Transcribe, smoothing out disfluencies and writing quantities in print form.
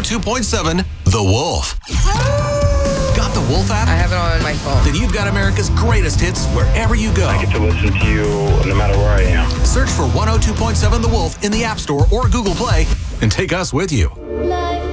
102.7 The Wolf. Got the Wolf app? I have it on my phone. Then you've got America's greatest hits wherever you go. I get to listen to you no matter where I am. Search for 102.7 The Wolf in the App Store or Google Play and take us with you.